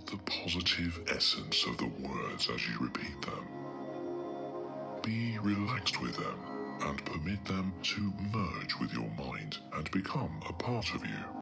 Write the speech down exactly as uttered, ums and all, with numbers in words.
the positive essence of the words as you repeat them. Be relaxed with them and permit them to merge with your mind and become a part of you.